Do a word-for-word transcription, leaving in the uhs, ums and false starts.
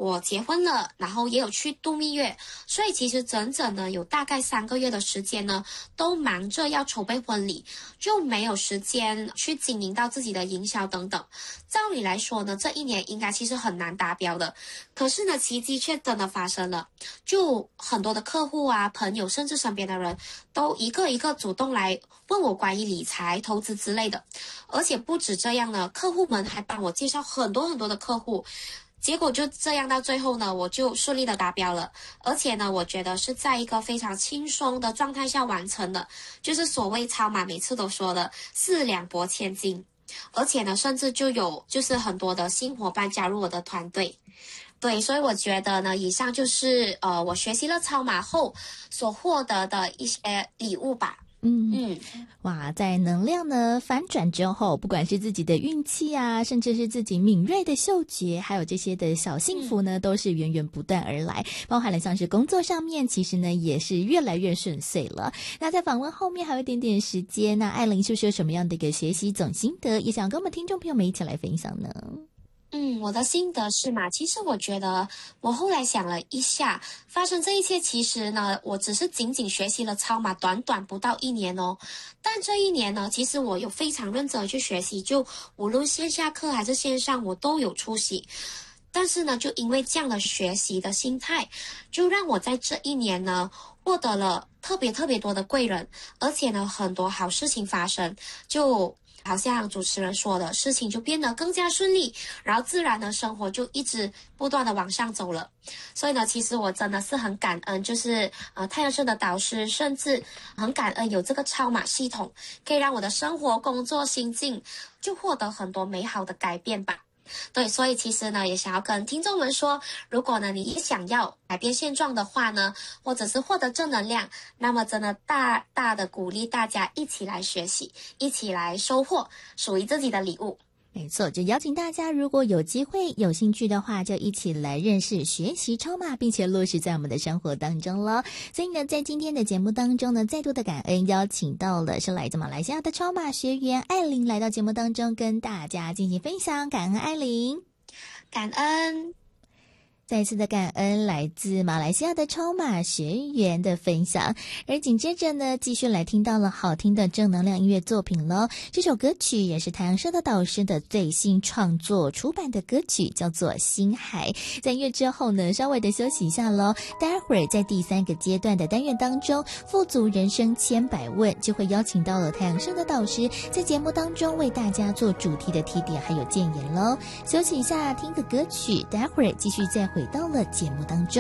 我结婚了，然后也有去度蜜月，所以其实整整呢有大概三个月的时间呢，都忙着要筹备婚礼，就没有时间去经营到自己的营销等等。照理来说呢，这一年应该其实很难达标的，可是呢，奇迹却真的发生了，就很多的客户啊、朋友，甚至身边的人都一个一个主动来问我关于理财、投资之类的，而且不止这样呢，客户们还帮我介绍很多很多的客户。结果就这样到最后呢，我就顺利的达标了，而且呢，我觉得是在一个非常轻松的状态下完成的，就是所谓超马每次都说的四两拨千斤，而且呢，甚至就有就是很多的新伙伴加入我的团队。对，所以我觉得呢，以上就是呃我学习了超马后所获得的一些礼物吧。 嗯嗯，哇，在能量呢反转之后，不管是自己的运气啊，甚至是自己敏锐的嗅觉，还有这些的小幸福呢，嗯、都是源源不断而来，包含了像是工作上面，其实呢也是越来越顺遂了。那在访问后面还有一点点时间，那艾琳是不是有什么样的一个学习总心得，也想跟我们听众朋友们一起来分享呢？ 嗯，我的心得是嘛，其实我觉得我后来想了一下，发生这一切其实呢，我只是仅仅学习了超马短短不到一年哦。但这一年呢，其实我有非常认真的去学习，就无论线下课还是线上，我都有出席。但是呢，就因为这样的学习的心态，就让我在这一年呢，获得了特别特别多的贵人，而且呢，很多好事情发生，就好像主持人说的，事情就变得更加顺利，然后自然的生活就一直不断的往上走了。所以呢，其实我真的是很感恩，就是呃太阳社的导师，甚至很感恩有这个超马系统，可以让我的生活、工作、心境就获得很多美好的改变吧。对，所以其实呢，也想要跟听众们说，如果呢你也想要改变现状的话呢，或者是获得正能量，那么真的大大的鼓励大家一起来学习，一起来收获属于自己的礼物。 没错，就邀请大家，如果有机会、有兴趣的话，就一起来认识、学习超马，并且落实在我们的生活当中了。所以呢，在今天的节目当中呢，再度的感恩邀请到了是来自马来西亚的超马学员艾琳来到节目当中，跟大家进行分享。感恩艾琳， 感恩。 再次的感恩来自马来西亚的超马学员的分享，而紧接着呢，继续来听到了好听的正能量音乐作品咯。这首歌曲也是太阳社的导师的最新创作出版的歌曲，叫做《星海》。在音乐之后呢，稍微的休息一下咯。待会儿在第三个阶段的单元当中，富足人生千百问就会邀请到了太阳社的导师，在节目当中为大家做主题的提点还有建言咯。休息一下，听个歌曲，待会儿继续再回到了节目当中。